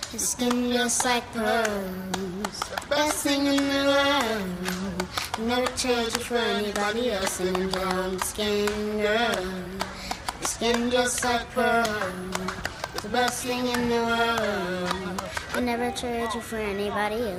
Your skin just like pearls, the best thing in the world. I never trade you for anybody else. And I'm down the skin, girl. Your skin just like pearls, the best thing in the world. I never trade you for anybody else.